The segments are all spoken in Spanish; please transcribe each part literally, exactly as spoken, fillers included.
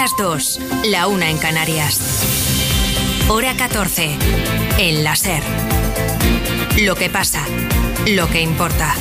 las dos, la una en Canarias. Hora catorce, en la SER. Lo que pasa, lo que importa.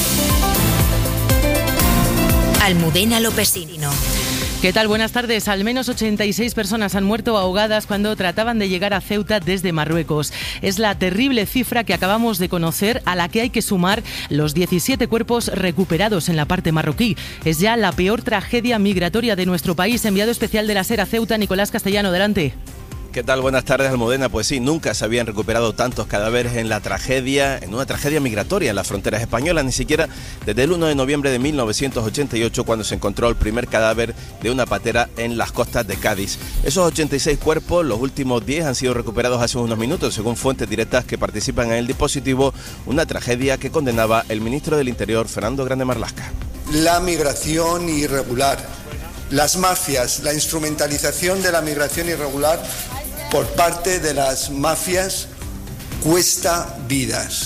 Almudena Lopesino. ¿Qué tal? Buenas tardes. Al menos ochenta y seis personas han muerto ahogadas cuando trataban de llegar a Ceuta desde Marruecos. Es la terrible cifra que acabamos de conocer, a la que hay que sumar los diecisiete cuerpos recuperados en la parte marroquí. Es ya la peor tragedia migratoria de nuestro país. Enviado especial de la SER a Ceuta, Nicolás Castellano, adelante. ¿Qué tal? Buenas tardes, Almudena. Pues sí, nunca se habían recuperado tantos cadáveres en la tragedia, en una tragedia migratoria en las fronteras españolas, ni siquiera desde el uno de noviembre de mil novecientos ochenta y ocho, cuando se encontró el primer cadáver de una patera en las costas de Cádiz. Esos ochenta y seis cuerpos, los últimos diez han sido recuperados hace unos minutos, según fuentes directas que participan en el dispositivo, una tragedia que condenaba el ministro del Interior, Fernando Grande Marlaska. La migración irregular, las mafias, la instrumentalización de la migración irregular por parte de las mafias cuesta vidas.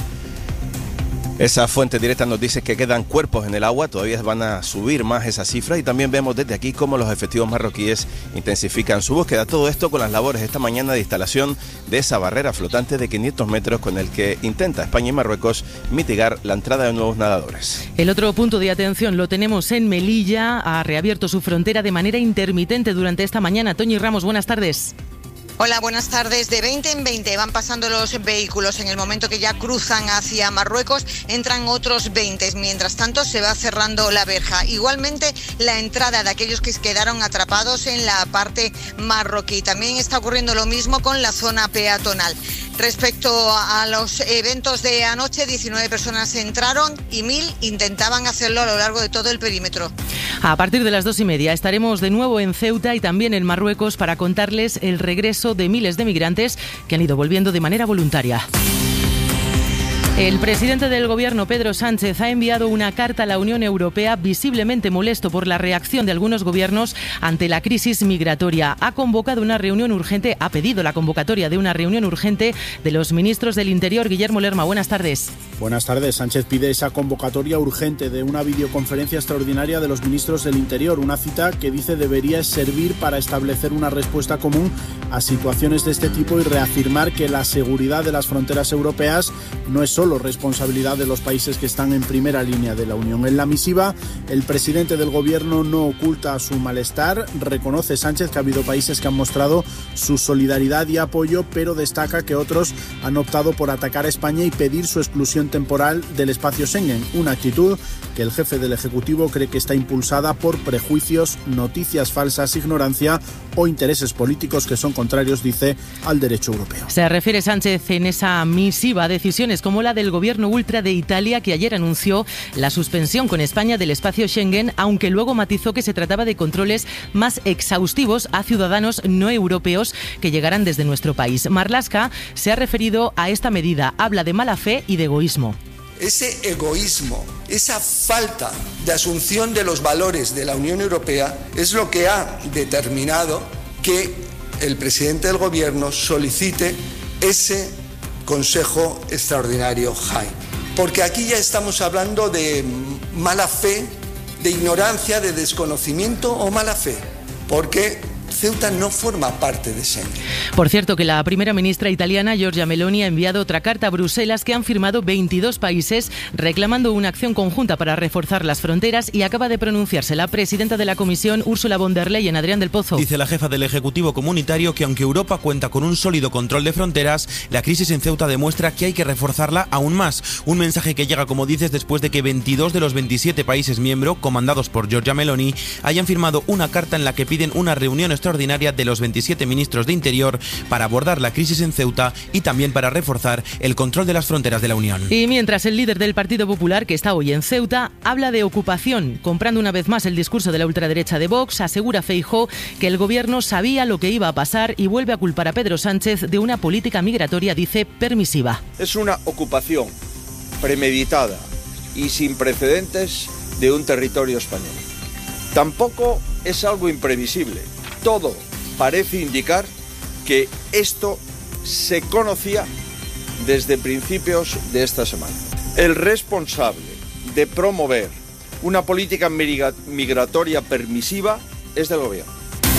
Esa fuente directa nos dice que quedan cuerpos en el agua, todavía van a subir más esa cifra, y también vemos desde aquí cómo los efectivos marroquíes intensifican su búsqueda. Todo esto con las labores esta mañana de instalación de esa barrera flotante de quinientos metros con el que intenta España y Marruecos mitigar la entrada de nuevos nadadores. El otro punto de atención lo tenemos en Melilla. Ha reabierto su frontera de manera intermitente durante esta mañana. Toñi Ramos, buenas tardes. Hola, buenas tardes. De veinte en veinte van pasando los vehículos. En el momento que ya cruzan hacia Marruecos, entran otros veinte. Mientras tanto, se va cerrando la verja. Igualmente, la entrada de aquellos que quedaron atrapados en la parte marroquí. También está ocurriendo lo mismo con la zona peatonal. Respecto a los eventos de anoche, diecinueve personas entraron y mil intentaban hacerlo a lo largo de todo el perímetro. A partir de las dos y media estaremos de nuevo en Ceuta y también en Marruecos para contarles el regreso de miles de migrantes que han ido volviendo de manera voluntaria. El presidente del Gobierno, Pedro Sánchez, ha enviado una carta a la Unión Europea visiblemente molesto por la reacción de algunos gobiernos ante la crisis migratoria. Ha convocado una reunión urgente, ha pedido la convocatoria de una reunión urgente de los ministros del Interior. Guillermo Lerma, buenas tardes. Buenas tardes. Sánchez pide esa convocatoria urgente de una videoconferencia extraordinaria de los ministros del Interior, una cita que dice debería servir para establecer una respuesta común a situaciones de este tipo y reafirmar que la seguridad de las fronteras europeas no es solo responsabilidad de los países que están en primera línea de la Unión. En la misiva, el presidente del Gobierno no oculta su malestar. Reconoce Sánchez que ha habido países que han mostrado su solidaridad y apoyo, pero destaca que otros han optado por atacar a España y pedir su exclusión temporal del espacio Schengen, una actitud que el jefe del Ejecutivo cree que está impulsada por prejuicios, noticias falsas, ignorancia o intereses políticos que son contrarios, dice, al derecho europeo. Se refiere Sánchez en esa misiva a decisiones como la del gobierno ultra de Italia, que ayer anunció la suspensión con España del espacio Schengen, aunque luego matizó que se trataba de controles más exhaustivos a ciudadanos no europeos que llegarán desde nuestro país. Marlaska se ha referido a esta medida, habla de mala fe y de egoísmo. Ese egoísmo, esa falta de asunción de los valores de la Unión Europea es lo que ha determinado que el presidente del Gobierno solicite ese Consejo Extraordinario J A I. Porque aquí ya estamos hablando de mala fe, de ignorancia, de desconocimiento o mala fe. Porque Ceuta no forma parte de Schengen. Por cierto, que la primera ministra italiana, Giorgia Meloni, ha enviado otra carta a Bruselas que han firmado veintidós países reclamando una acción conjunta para reforzar las fronteras, y acaba de pronunciarse la presidenta de la Comisión, Ursula von der Leyen. Adrián del Pozo. Dice la jefa del Ejecutivo Comunitario que aunque Europa cuenta con un sólido control de fronteras, la crisis en Ceuta demuestra que hay que reforzarla aún más. Un mensaje que llega, como dices, después de que veintidós de los veintisiete países miembros, comandados por Giorgia Meloni, hayan firmado una carta en la que piden una reunión extraordinaria de los veintisiete ministros de Interior para abordar la crisis en Ceuta y también para reforzar el control de las fronteras de la Unión. Y mientras, el líder del Partido Popular, que está hoy en Ceuta, habla de ocupación, comprando una vez más el discurso de la ultraderecha de Vox. Asegura Feijóo que el gobierno sabía lo que iba a pasar y vuelve a culpar a Pedro Sánchez de una política migratoria, dice, permisiva. Es una ocupación premeditada y sin precedentes de un territorio español. Tampoco es algo imprevisible. Todo parece indicar que esto se conocía desde principios de esta semana. El responsable de promover una política migratoria permisiva es del gobierno.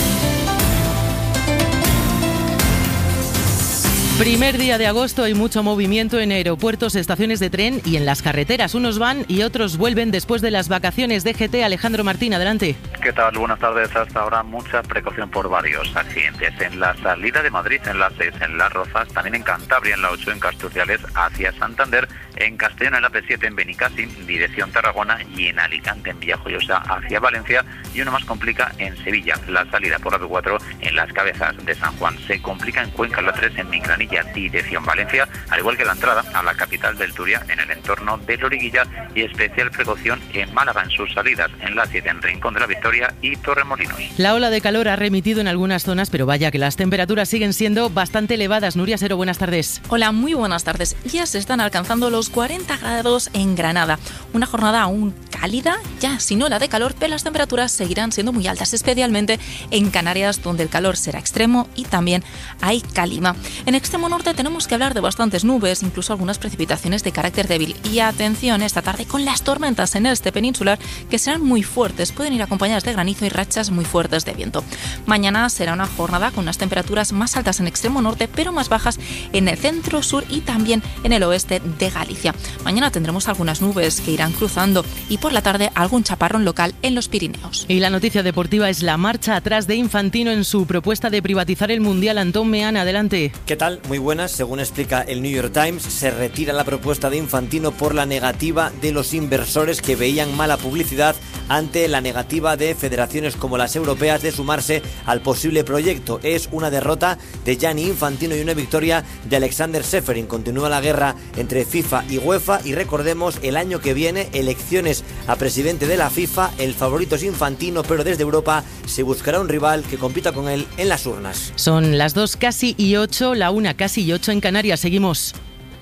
Primer día de agosto, hay mucho movimiento en aeropuertos, estaciones de tren y en las carreteras. Unos van y otros vuelven después de las vacaciones. D G T, Alejandro Martín, adelante. ¿Qué tal? Buenas tardes. Hasta ahora mucha precaución por varios accidentes. En la salida de Madrid, en la seis, en Las Rozas, también en Cantabria, en la ocho, en Casturciales, hacia Santander, en Castellón, en la P siete, en Benicassim, dirección Tarragona, y en Alicante, en Villajoyosa, hacia Valencia, y uno más complica en Sevilla. La salida por la P cuatro, en Las Cabezas de San Juan. Se complica en Cuenca, la tres, en Mingranilla, dirección Valencia, al igual que la entrada a la capital del Turia, en el entorno de Loriguilla, y especial precaución en Málaga, en sus salidas, en la siete, en Rincón de la Victoria y Torremolinos. La ola de calor ha remitido en algunas zonas, pero vaya que las temperaturas siguen siendo bastante elevadas. Nuria Sero, buenas tardes. Hola, muy buenas tardes. Ya se están alcanzando los cuarenta grados en Granada. Una jornada aún cálida, ya sin ola de calor, pero las temperaturas seguirán siendo muy altas, especialmente en Canarias, donde el calor será extremo y también hay calima. En extremo norte tenemos que hablar de bastantes nubes, incluso algunas precipitaciones de carácter débil. Y atención esta tarde con las tormentas en el este peninsular, que serán muy fuertes, pueden ir acompañadas de granizo y rachas muy fuertes de viento. Mañana será una jornada con unas temperaturas más altas en extremo norte, pero más bajas en el centro sur y también en el oeste de Galicia. Mañana tendremos algunas nubes que irán cruzando y por la tarde algún chaparrón local en los Pirineos. Y la noticia deportiva es la marcha atrás de Infantino en su propuesta de privatizar el Mundial. Antón Meana, adelante. ¿Qué tal? Muy buenas. Según explica el New York Times, se retira la propuesta de Infantino por la negativa de los inversores, que veían mala publicidad ante la negativa de federaciones como las europeas de sumarse al posible proyecto. Es una derrota de Gianni Infantino y una victoria de Alexander Seferin. Continúa la guerra entre FIFA y UEFA y recordemos, el año que viene, elecciones a presidente de la FIFA. El favorito es Infantino, pero desde Europa se buscará un rival que compita con él en las urnas. Son las dos casi y ocho, la una casi y ocho en Canarias. Seguimos.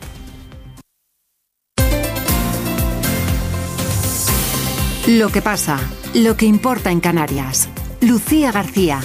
Lo que pasa, lo que importa en Canarias. Lucía García.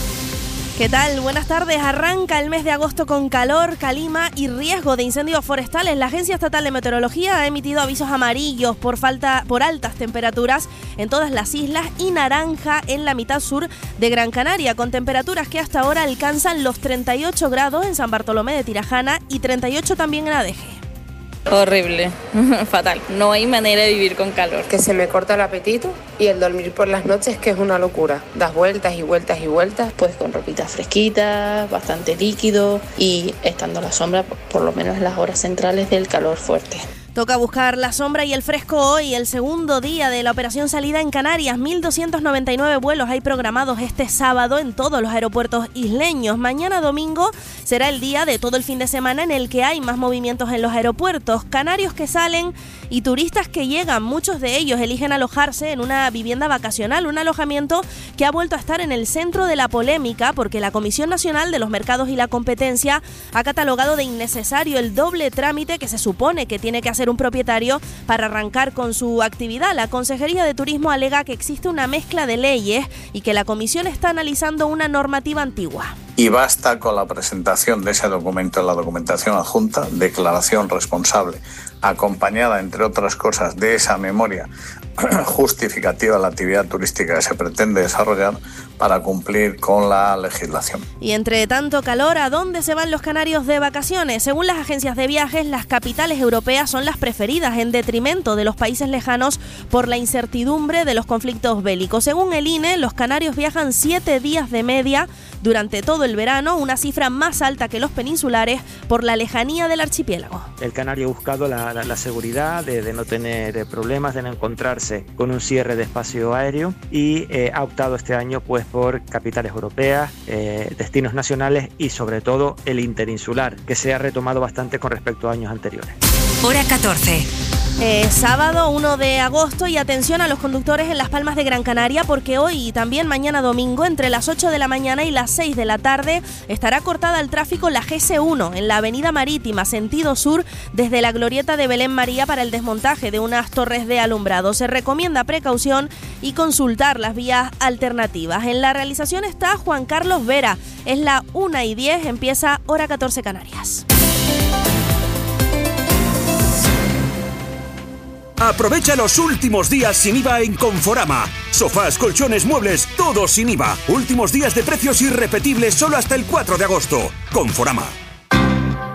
¿Qué tal? Buenas tardes. Arranca el mes de agosto con calor, calima y riesgo de incendios forestales. La Agencia Estatal de Meteorología ha emitido avisos amarillos por falta, por altas temperaturas en todas las islas y naranja en la mitad sur de Gran Canaria, con temperaturas que hasta ahora alcanzan los treinta y ocho grados en San Bartolomé de Tirajana y treinta y ocho también en Adeje. Horrible, fatal. No hay manera de vivir con calor. Que se me corta el apetito y el dormir por las noches, que es una locura. Das vueltas y vueltas y vueltas. Pues con ropita fresquita, bastante líquido y estando a la sombra por lo menos en las horas centrales del calor fuerte. Toca buscar la sombra y el fresco hoy, el segundo día de la operación salida en Canarias. mil doscientos noventa y nueve vuelos hay programados este sábado en todos los aeropuertos isleños. Mañana domingo será el día de todo el fin de semana en el que hay más movimientos en los aeropuertos. Canarios que salen y turistas que llegan, muchos de ellos eligen alojarse en una vivienda vacacional, un alojamiento que ha vuelto a estar en el centro de la polémica porque la Comisión Nacional de los Mercados y la Competencia ha catalogado de innecesario el doble trámite que se supone que tiene que hacer un propietario para arrancar con su actividad. La Consejería de Turismo alega que existe una mezcla de leyes y que la Comisión está analizando una normativa antigua. Y basta con la presentación de ese documento en la documentación adjunta, declaración responsable, acompañada, entre otras cosas, de esa memoria justificativa de la actividad turística que se pretende desarrollar para cumplir con la legislación. Y entre tanto calor, ¿a dónde se van los canarios de vacaciones? Según las agencias de viajes, las capitales europeas son las preferidas en detrimento de los países lejanos por la incertidumbre de los conflictos bélicos. Según el I N E, los canarios viajan siete días de media durante todo el verano, una cifra más alta que los peninsulares por la lejanía del archipiélago. El canario ha buscado la, la, la seguridad de, de no tener problemas, de no encontrarse con un cierre de espacio aéreo y eh, ha optado este año pues por capitales europeas, eh, destinos nacionales y sobre todo el interinsular, que se ha retomado bastante con respecto a años anteriores. Hora catorce. Eh, sábado uno de agosto y atención a los conductores en Las Palmas de Gran Canaria porque hoy y también mañana domingo entre las ocho de la mañana y las seis de la tarde estará cortada al tráfico la G S uno en la avenida Marítima sentido sur desde la glorieta de Belén María para el desmontaje de unas torres de alumbrado. Se recomienda precaución y consultar las vías alternativas. En la realización está Juan Carlos Vera. Es la una y diez, empieza Hora catorce Canarias. Aprovecha los últimos días sin I V A en Conforama. Sofás, colchones, muebles, todo sin I V A. Últimos días de precios irrepetibles solo hasta el cuatro de agosto. Conforama.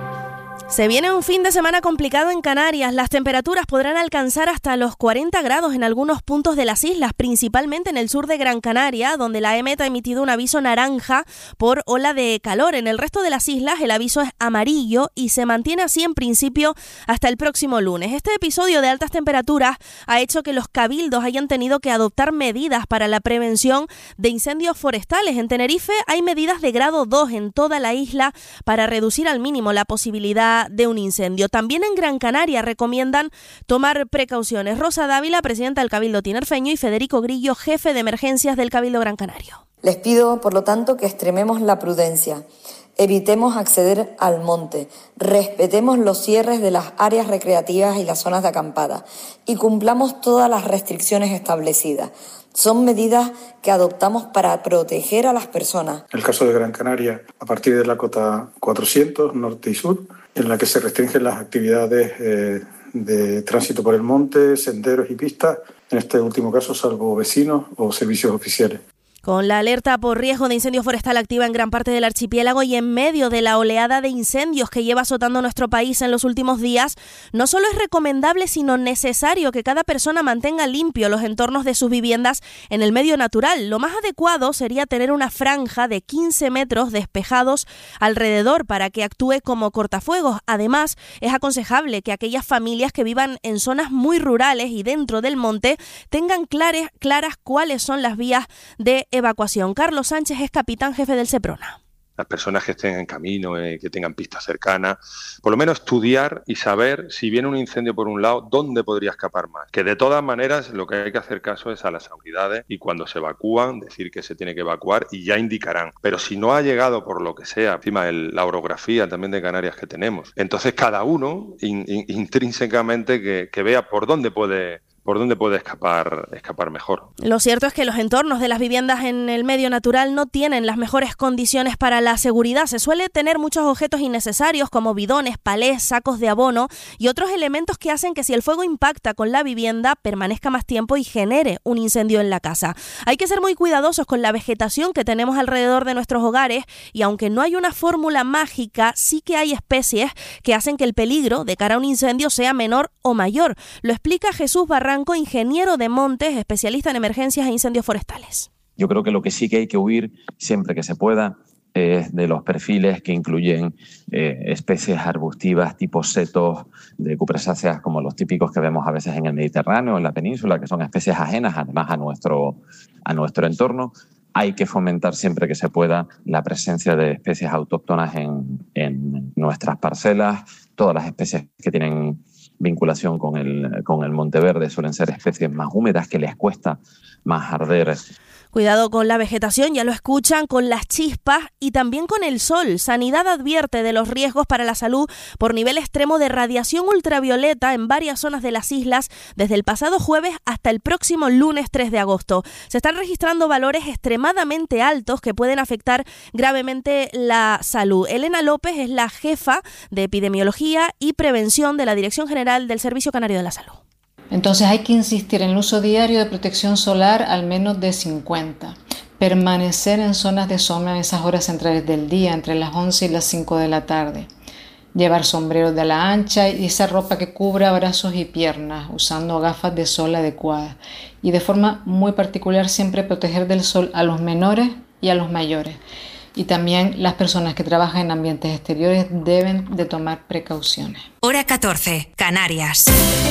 Se viene un fin de semana complicado en Canarias. Las temperaturas podrán alcanzar hasta los cuarenta grados en algunos puntos de las islas, principalmente en el sur de Gran Canaria, donde la E M E T ha emitido un aviso naranja por ola de calor. En el resto de las islas el aviso es amarillo y se mantiene así en principio hasta el próximo lunes. Este episodio de altas temperaturas ha hecho que los cabildos hayan tenido que adoptar medidas para la prevención de incendios forestales. En Tenerife hay medidas de grado dos en toda la isla para reducir al mínimo la posibilidad de un incendio. También en Gran Canaria recomiendan tomar precauciones. Rosa Dávila, presidenta del Cabildo tinerfeño, y Federico Grillo, jefe de emergencias del Cabildo Gran Canario. Les pido, por lo tanto, que extrememos la prudencia, evitemos acceder al monte, respetemos los cierres de las áreas recreativas y las zonas de acampada y cumplamos todas las restricciones establecidas. Son medidas que adoptamos para proteger a las personas. En el caso de Gran Canaria, a partir de la cota cuatrocientos, norte y sur, en la que se restringen las actividades eh, de tránsito por el monte, senderos y pistas, en este último caso salvo vecinos o servicios oficiales. Con la alerta por riesgo de incendio forestal activa en gran parte del archipiélago y en medio de la oleada de incendios que lleva azotando nuestro país en los últimos días, no solo es recomendable sino necesario que cada persona mantenga limpio los entornos de sus viviendas en el medio natural. Lo más adecuado sería tener una franja de quince metros despejados alrededor para que actúe como cortafuegos. Además, es aconsejable que aquellas familias que vivan en zonas muy rurales y dentro del monte tengan claras, claras cuáles son las vías de evacuación. Carlos Sánchez es capitán jefe del Seprona. Las personas que estén en camino, eh, que tengan pistas cercanas, por lo menos estudiar y saber si viene un incendio por un lado, dónde podría escapar más. Que de todas maneras lo que hay que hacer caso es a las autoridades y cuando se evacúan, decir que se tiene que evacuar y ya indicarán. Pero si no ha llegado por lo que sea, encima el, la orografía también de Canarias que tenemos, entonces cada uno in, in, intrínsecamente que, que vea por dónde puede por dónde puede escapar, escapar mejor. Lo cierto es que los entornos de las viviendas en el medio natural no tienen las mejores condiciones para la seguridad. Se suele tener muchos objetos innecesarios como bidones, palés, sacos de abono y otros elementos que hacen que si el fuego impacta con la vivienda permanezca más tiempo y genere un incendio en la casa. Hay que ser muy cuidadosos con la vegetación que tenemos alrededor de nuestros hogares y aunque no hay una fórmula mágica, sí que hay especies que hacen que el peligro de cara a un incendio sea menor o mayor. Lo explica Jesús Barranco, ingeniero de montes, especialista en emergencias e incendios forestales. Yo creo que lo que sí que hay que huir siempre que se pueda es de los perfiles que incluyen eh, especies arbustivas tipo setos de cupressaceas como los típicos que vemos a veces en el Mediterráneo, en la península, que son especies ajenas además a nuestro, a nuestro entorno. Hay que fomentar siempre que se pueda la presencia de especies autóctonas en, en nuestras parcelas. Todas las especies que tienen vinculación con el, con el Monteverde suelen ser especies más húmedas que les cuesta más arder. Cuidado con la vegetación, ya lo escuchan, con las chispas y también con el sol. Sanidad advierte de los riesgos para la salud por nivel extremo de radiación ultravioleta en varias zonas de las islas desde el pasado jueves hasta el próximo lunes tres de agosto. Se están registrando valores extremadamente altos que pueden afectar gravemente la salud. Elena López es la jefa de Epidemiología y Prevención de la Dirección General del Servicio Canario de la Salud. Entonces hay que insistir en el uso diario de protección solar al menos de cincuenta. Permanecer en zonas de sombra en esas horas centrales del día, entre las once y las cinco de la tarde. Llevar sombreros de ala ancha y esa ropa que cubra brazos y piernas, usando gafas de sol adecuadas. Y de forma muy particular siempre proteger del sol a los menores y a los mayores. Y también las personas que trabajan en ambientes exteriores deben de tomar precauciones. Hora catorce, Canarias.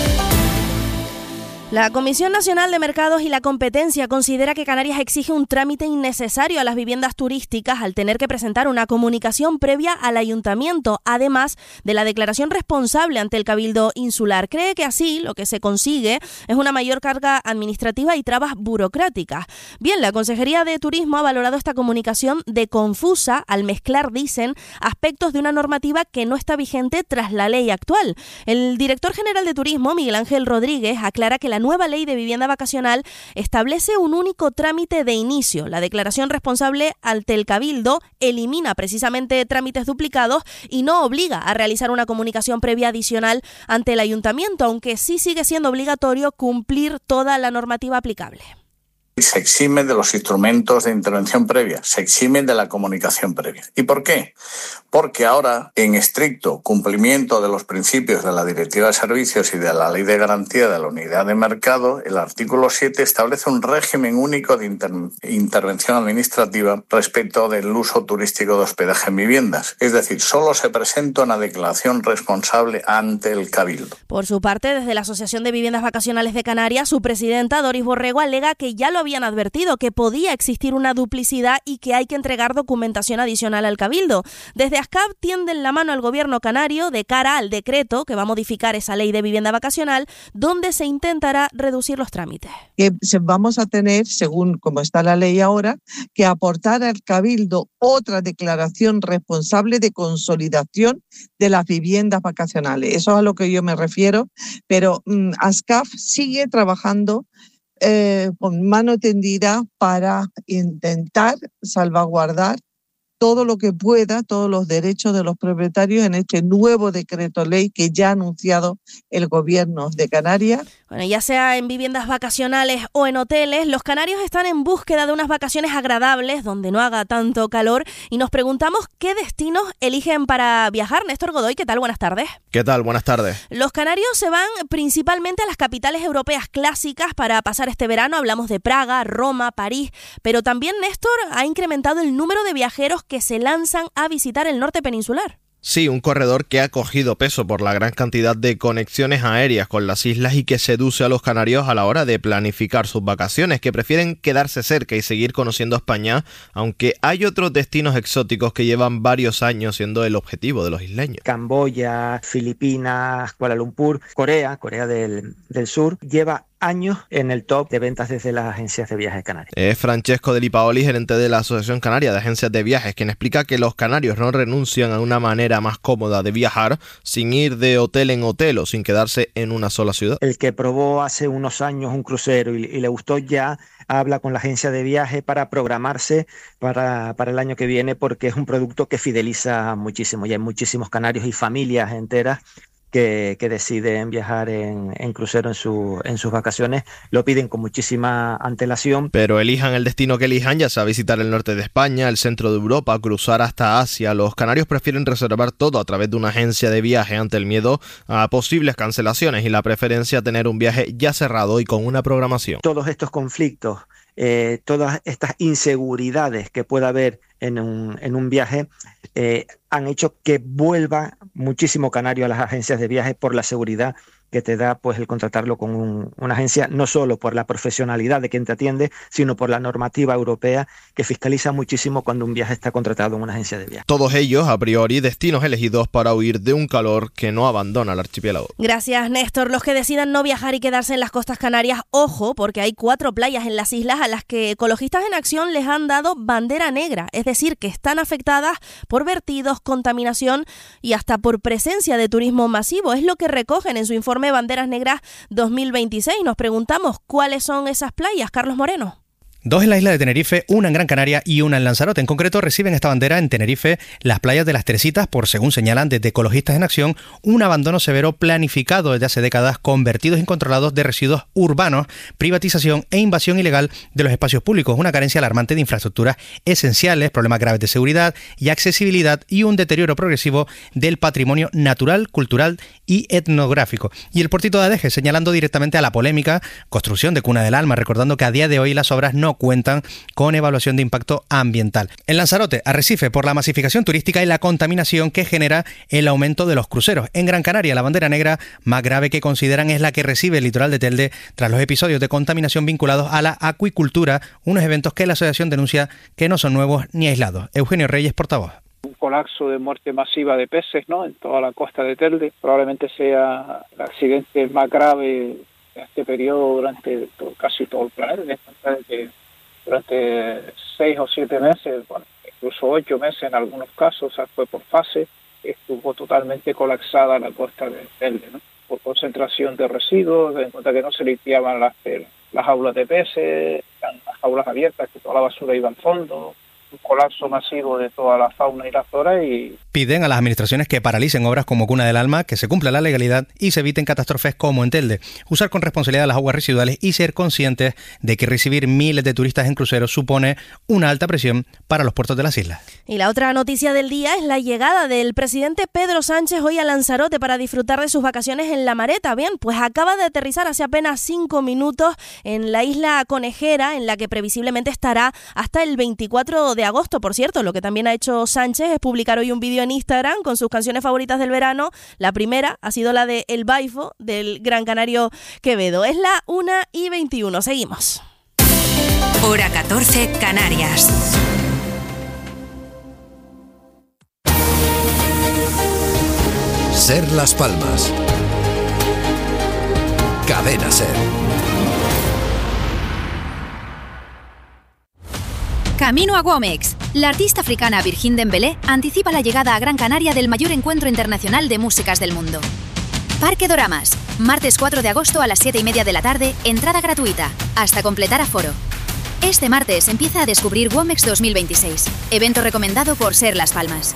La Comisión Nacional de Mercados y la Competencia considera que Canarias exige un trámite innecesario a las viviendas turísticas al tener que presentar una comunicación previa al ayuntamiento, además de la declaración responsable ante el Cabildo Insular. Cree que así lo que se consigue es una mayor carga administrativa y trabas burocráticas. Bien, la Consejería de Turismo ha valorado esta comunicación de confusa al mezclar, dicen, aspectos de una normativa que no está vigente tras la ley actual. El director general de Turismo, Miguel Ángel Rodríguez, aclara que la nueva ley de vivienda vacacional establece un único trámite de inicio. La declaración responsable ante el Cabildo elimina precisamente trámites duplicados y no obliga a realizar una comunicación previa adicional ante el ayuntamiento, aunque sí sigue siendo obligatorio cumplir toda la normativa aplicable. se exime de los instrumentos de intervención previa, se exime de la comunicación previa. ¿Y por qué? Porque ahora, en estricto cumplimiento de los principios de la Directiva de Servicios y de la Ley de Garantía de la Unidad de Mercado, el artículo siete establece un régimen único de inter- intervención administrativa respecto del uso turístico de hospedaje en viviendas. Es decir, solo se presenta una declaración responsable ante el Cabildo. Por su parte, desde la Asociación de Viviendas Vacacionales de Canarias, su presidenta, Doris Borrego, alega que ya lo habían advertido, que podía existir una duplicidad y que hay que entregar documentación adicional al Cabildo. Desde ASCAP tienden la mano al gobierno canario de cara al decreto que va a modificar esa ley de vivienda vacacional, donde se intentará reducir los trámites. Que vamos a tener, según como está la ley ahora, que aportar al Cabildo otra declaración responsable de consolidación de las viviendas vacacionales. Eso es a lo que yo me refiero, pero um, ASCAF sigue trabajando eh, con mano tendida para intentar salvaguardar todo lo que pueda, todos los derechos de los propietarios en este nuevo decreto ley que ya ha anunciado el gobierno de Canarias. Bueno, ya sea en viviendas vacacionales o en hoteles, los canarios están en búsqueda de unas vacaciones agradables donde no haga tanto calor y nos preguntamos qué destinos eligen para viajar. Néstor Godoy, ¿qué tal? Buenas tardes. ¿Qué tal? Buenas tardes. Los canarios se van principalmente a las capitales europeas clásicas para pasar este verano. Hablamos de Praga, Roma, París, pero también Néstor ha incrementado el número de viajeros que se lanzan a visitar el norte peninsular. Sí, un corredor que ha cogido peso por la gran cantidad de conexiones aéreas con las islas y que seduce a los canarios a la hora de planificar sus vacaciones, que prefieren quedarse cerca y seguir conociendo España, aunque hay otros destinos exóticos que llevan varios años siendo el objetivo de los isleños. Camboya, Filipinas, Kuala Lumpur, Corea, Corea del, del Sur, lleva años en el top de ventas desde las agencias de viajes canarias. Es Francesco de Lipaoli, gerente de la Asociación Canaria de Agencias de Viajes, quien explica que los canarios no renuncian a una manera más cómoda de viajar sin ir de hotel en hotel o sin quedarse en una sola ciudad. El que probó hace unos años un crucero y, y le gustó ya habla con la agencia de viaje para programarse para, para el año que viene porque es un producto que fideliza muchísimo y hay muchísimos canarios y familias enteras Que, que deciden viajar en, en crucero en, su, en sus vacaciones, lo piden con muchísima antelación. Pero elijan el destino que elijan, ya sea visitar el norte de España, el centro de Europa, cruzar hasta Asia, los canarios prefieren reservar todo a través de una agencia de viaje ante el miedo a posibles cancelaciones y la preferencia a tener un viaje ya cerrado y con una programación. Todos estos conflictos, eh, todas estas inseguridades que pueda haber en un, en un viaje eh, han hecho que vuelva muchísimo canario a las agencias de viaje por la seguridad que te da pues el contratarlo con un, una agencia, no solo por la profesionalidad de quien te atiende, sino por la normativa europea que fiscaliza muchísimo cuando un viaje está contratado en una agencia de viaje. Todos ellos, a priori, destinos elegidos para huir de un calor que no abandona el archipiélago. Gracias, Néstor. Los que decidan no viajar y quedarse en las costas canarias, ojo, porque hay cuatro playas en las islas a las que Ecologistas en Acción les han dado bandera negra, es decir, que están afectadas por vertidos, contaminación y hasta por presencia de turismo masivo. Es lo que recogen en su informe Banderas Negras dos mil veintiséis. Nos preguntamos cuáles son esas playas, Carlos Moreno. Dos en la isla de Tenerife, una en Gran Canaria y una en Lanzarote. En concreto reciben esta bandera en Tenerife las playas de Las Teresitas por, según señalan desde Ecologistas en Acción, un abandono severo planificado desde hace décadas con vertidos incontrolados de residuos urbanos, privatización e invasión ilegal de los espacios públicos, una carencia alarmante de infraestructuras esenciales, problemas graves de seguridad y accesibilidad y un deterioro progresivo del patrimonio natural, cultural y etnográfico. Y el puertito de Adeje señalando directamente a la polémica construcción de Cuna del Alma, recordando que a día de hoy las obras no cuentan con evaluación de impacto ambiental. En Lanzarote, Arrecife por la masificación turística y la contaminación que genera el aumento de los cruceros. En Gran Canaria, la bandera negra más grave que consideran es la que recibe el litoral de Telde tras los episodios de contaminación vinculados a la acuicultura, unos eventos que la asociación denuncia que no son nuevos ni aislados. Eugenio Reyes, portavoz. Un colapso de muerte masiva de peces, ¿no?, en toda la costa de Telde. Probablemente sea el accidente más grave de este periodo durante todo, casi todo el planeta. Que durante seis o siete meses, bueno, incluso ocho meses en algunos casos, o sea, fue por fase, estuvo totalmente colapsada la costa de Telde, ¿no?, por concentración de residuos, en cuenta que no se limpiaban las, las jaulas de peces, las jaulas abiertas, que toda la basura iba al fondo, un colapso masivo de toda la fauna y la flora. Y piden a las administraciones que paralicen obras como Cuna del Alma, que se cumpla la legalidad y se eviten catástrofes como en Telde, usar con responsabilidad las aguas residuales y ser conscientes de que recibir miles de turistas en cruceros supone una alta presión para los puertos de las islas. Y la otra noticia del día es la llegada del presidente Pedro Sánchez hoy a Lanzarote para disfrutar de sus vacaciones en La Mareta. Bien, pues acaba de aterrizar hace apenas cinco minutos en la isla Conejera, en la que previsiblemente estará hasta el veinticuatro de agosto. Por cierto, lo que también ha hecho Sánchez es publicar hoy un vídeo en Instagram con sus canciones favoritas del verano. La primera ha sido la de El Baifo, del gran canario Quevedo. Es la una y veintiuno. Seguimos. Hora catorce, Canarias. Ser Las Palmas. Cadena Ser. Camino a Womex. La artista africana Virgin Dembélé anticipa la llegada a Gran Canaria del mayor encuentro internacional de músicas del mundo. Parque Doramas, martes cuatro de agosto a las siete y media de la tarde, entrada gratuita, hasta completar aforo. Este martes empieza a descubrir Womex dos mil veintiséis, evento recomendado por Ser Las Palmas.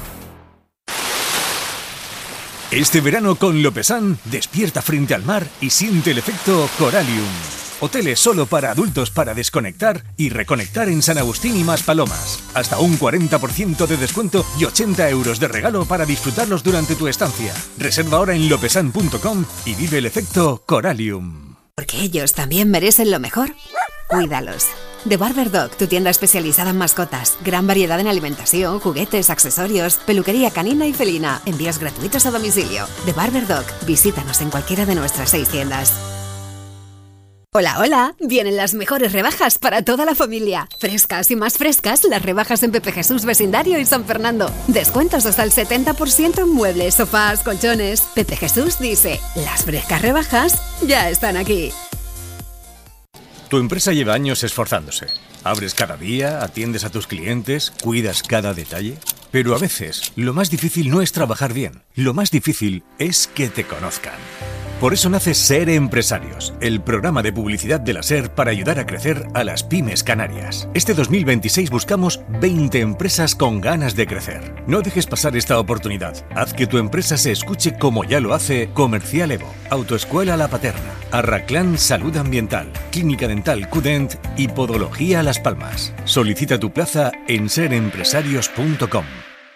Este verano con Lopesan, despierta frente al mar y siente el efecto Coralium. Hoteles solo para adultos para desconectar y reconectar en San Agustín y Maspalomas. Hasta un cuarenta por ciento de descuento y ochenta euros de regalo para disfrutarlos durante tu estancia. Reserva ahora en lopesan punto com y vive el efecto Coralium. Porque ellos también merecen lo mejor. Cuídalos. The Barber Dog, tu tienda especializada en mascotas. Gran variedad en alimentación, juguetes, accesorios, peluquería canina y felina. Envíos gratuitos a domicilio. The Barber Dog. Visítanos en cualquiera de nuestras seis tiendas. Hola, hola. Vienen las mejores rebajas para toda la familia. Frescas y más frescas, las rebajas en Pepe Jesús Vecindario y San Fernando. Descuentos hasta el setenta por ciento en muebles, sofás, colchones. Pepe Jesús dice, las frescas rebajas ya están aquí. Tu empresa lleva años esforzándose. Abres cada día, atiendes a tus clientes, cuidas cada detalle. Pero a veces, lo más difícil no es trabajar bien. Lo más difícil es que te conozcan. Por eso nace Ser Empresarios, el programa de publicidad de la SER para ayudar a crecer a las pymes canarias. Este dos mil veintiséis buscamos veinte empresas con ganas de crecer. No dejes pasar esta oportunidad. Haz que tu empresa se escuche como ya lo hace Comercial Evo, Autoescuela La Paterna, Arraclán Salud Ambiental, Clínica Dental Cudent y Podología Las Palmas. Solicita tu plaza en ser empresarios punto com.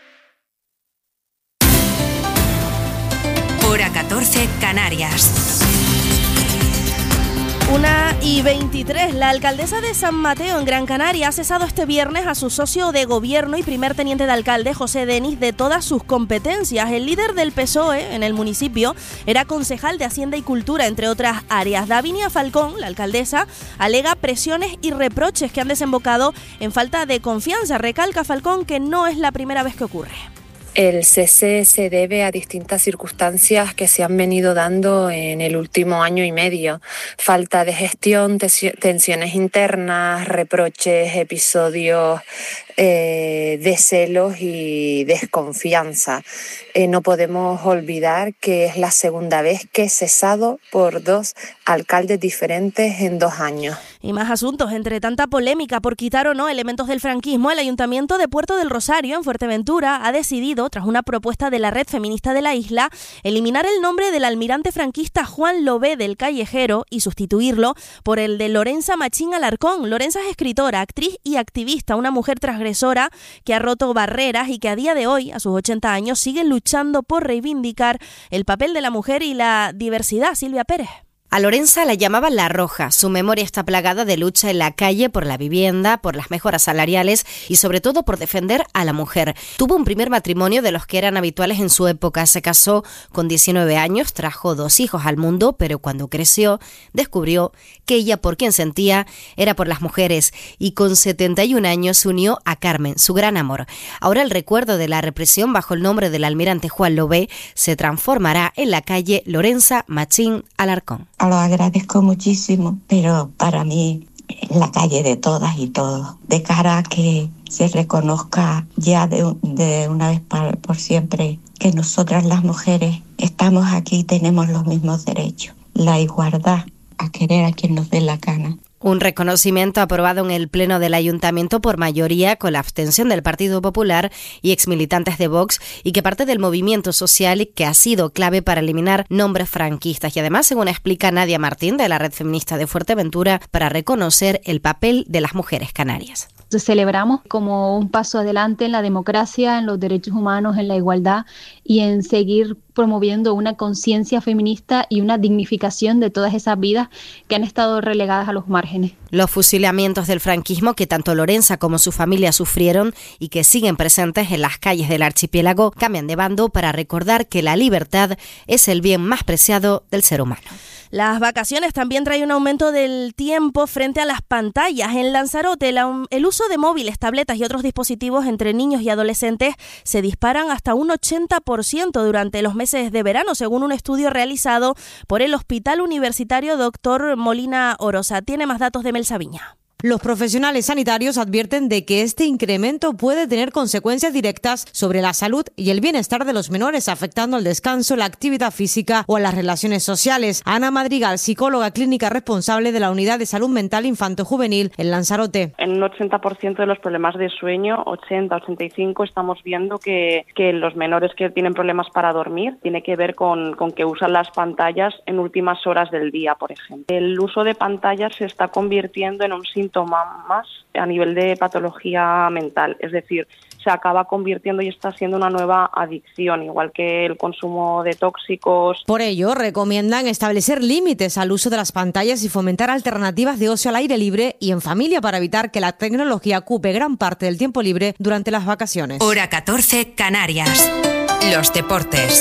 Hora catorce, Canarias. una y veintitrés. La alcaldesa de San Mateo en Gran Canaria ha cesado este viernes a su socio de gobierno y primer teniente de alcalde, José Denis, de todas sus competencias. El líder del P S O E en el municipio era concejal de Hacienda y Cultura, entre otras áreas. Davinia Falcón, la alcaldesa, alega presiones y reproches que han desembocado en falta de confianza. Recalca Falcón que no es la primera vez que ocurre. El cese se debe a distintas circunstancias que se han venido dando en el último año y medio. Falta de gestión, tensiones internas, reproches, episodios eh, de celos y desconfianza. Eh, no podemos olvidar que es la segunda vez que he cesado por dos alcaldes diferentes en dos años. Y más asuntos. Entre tanta polémica por quitar o no elementos del franquismo, el Ayuntamiento de Puerto del Rosario, en Fuerteventura, ha decidido, tras una propuesta de la Red Feminista de la isla, eliminar el nombre del almirante franquista Juan Lobé del Callejero y sustituirlo por el de Lorenza Machín Alarcón. Lorenza es escritora, actriz y activista, una mujer transgresora que ha roto barreras y que a día de hoy, a sus ochenta años, sigue luchando por reivindicar el papel de la mujer y la diversidad. Silvia Pérez. A Lorenza la llamaban La Roja. Su memoria está plagada de lucha en la calle por la vivienda, por las mejoras salariales y sobre todo por defender a la mujer. Tuvo un primer matrimonio de los que eran habituales en su época. Se casó con diecinueve años, trajo dos hijos al mundo, pero cuando creció descubrió que ella por quien sentía era por las mujeres y con setenta y un años se unió a Carmen, su gran amor. Ahora el recuerdo de la represión bajo el nombre del almirante Juan Lobé se transformará en la calle Lorenza Machín Alarcón. Lo agradezco muchísimo, pero para mí es la calle de todas y todos, de cara a que se reconozca ya de, de una vez por, por siempre que nosotras las mujeres estamos aquí y tenemos los mismos derechos, la igualdad, a querer a quien nos dé la gana. Un reconocimiento aprobado en el Pleno del Ayuntamiento por mayoría con la abstención del Partido Popular y exmilitantes de Vox, y que parte del movimiento social y que ha sido clave para eliminar nombres franquistas. Y además, según explica Nadia Martín de la Red Feminista de Fuerteventura, para reconocer el papel de las mujeres canarias. Celebramos como un paso adelante en la democracia, en los derechos humanos, en la igualdad y en seguir promoviendo una conciencia feminista y una dignificación de todas esas vidas que han estado relegadas a los márgenes. Los fusilamientos del franquismo que tanto Lorenza como su familia sufrieron y que siguen presentes en las calles del archipiélago cambian de bando para recordar que la libertad es el bien más preciado del ser humano. Las vacaciones también traen un aumento del tiempo frente a las pantallas. En Lanzarote, la, el uso de móviles, tabletas y otros dispositivos entre niños y adolescentes se disparan hasta un ochenta por ciento durante los meses de verano, según un estudio realizado por el Hospital Universitario doctor Molina Orosa. Tiene más datos de Mel Sabiña. Los profesionales sanitarios advierten de que este incremento puede tener consecuencias directas sobre la salud y el bienestar de los menores, afectando al descanso, la actividad física o a las relaciones sociales. Ana Madrigal, psicóloga clínica responsable de la Unidad de Salud Mental Infanto-Juvenil en Lanzarote. En un ochenta por ciento de los problemas de sueño, ochenta, ochenta y cinco, estamos viendo que, que los menores que tienen problemas para dormir tiene que ver con, con que usan las pantallas en últimas horas del día, por ejemplo. El uso de pantallas se está convirtiendo en un síntoma más a nivel de patología mental, es decir, se acaba convirtiendo y está siendo una nueva adicción, igual que el consumo de tóxicos. Por ello, recomiendan establecer límites al uso de las pantallas y fomentar alternativas de ocio al aire libre y en familia para evitar que la tecnología ocupe gran parte del tiempo libre durante las vacaciones. Hora catorce, Canarias. Los deportes.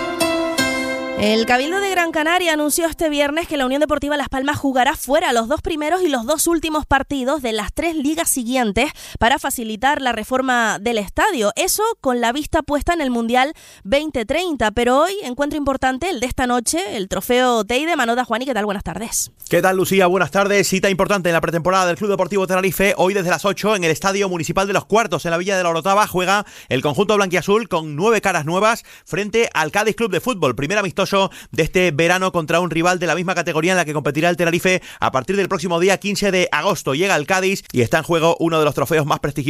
El Cabildo de Gran Canaria anunció este viernes que la Unión Deportiva Las Palmas jugará fuera los dos primeros y los dos últimos partidos de las tres ligas siguientes para facilitar la reforma del estadio. Eso con la vista puesta en el Mundial veinte treinta. Pero hoy, encuentro importante el de esta noche, el trofeo Teide. Manoda, Juani, ¿qué tal? Buenas tardes. ¿Qué tal, Lucía? Buenas tardes. Cita importante en la pretemporada del Club Deportivo Tenerife. Hoy desde las ocho en el Estadio Municipal de los Cuartos, en la Villa de la Orotava, juega el conjunto blanquiazul con nueve caras nuevas frente al Cádiz Club de Fútbol. Primer amistoso de este verano contra un rival de la misma categoría en la que competirá el Tenerife a partir del próximo día quince de agosto. Llega el Cádiz y está en juego uno de los trofeos más prestigiosos